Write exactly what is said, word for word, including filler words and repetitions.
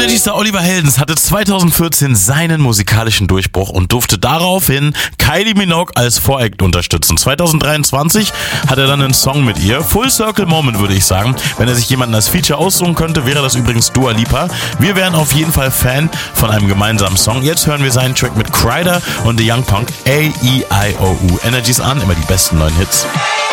Energy-Star Oliver Heldens hatte zweitausendvierzehn seinen musikalischen Durchbruch und durfte daraufhin Kylie Minogue als Voract unterstützen. zweitausenddreiundzwanzig hat er dann einen Song mit ihr. Full Circle Moment, würde ich sagen. Wenn er sich jemanden als Feature aussuchen könnte, wäre das übrigens Dua Lipa. Wir wären auf jeden Fall Fan von einem gemeinsamen Song. Jetzt hören wir seinen Track mit Kryder und The Young Punk, A E I O U. Energy's an, immer die besten neuen Hits.